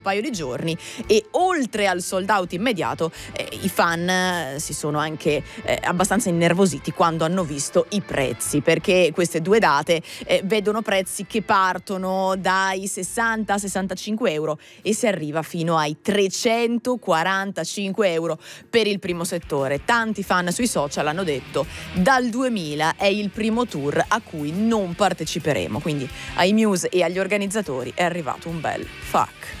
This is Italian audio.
paio di giorni e oltre al sold out immediato i fan si sono anche abbastanza innervositi quando hanno visto i prezzi, perché queste due date vedono prezzi che partono dai 60-65 euro e si arriva fino ai 345 euro per il primo settore. Tanti fan sui social hanno detto: dal 2000 è il primo tour a cui non parteciperemo, quindi ai Muse e agli organizzatori è arrivato un bel fuck.